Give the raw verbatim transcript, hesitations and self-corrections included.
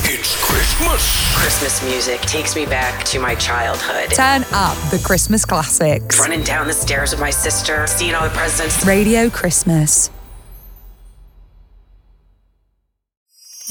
It's Christmas. Christmas music takes me back to my childhood. Turn up the Christmas classics. Running down the stairs with my sister, seeing all the presents. Radio Christmas.